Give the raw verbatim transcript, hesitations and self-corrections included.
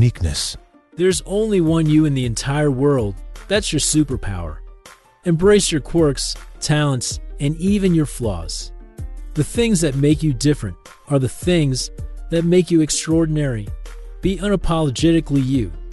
uniqueness. There's only one you in the entire world. That's your superpower. Embrace your quirks, talents, and even your flaws. The things that make you different are the things that make you extraordinary. Be unapologetically you.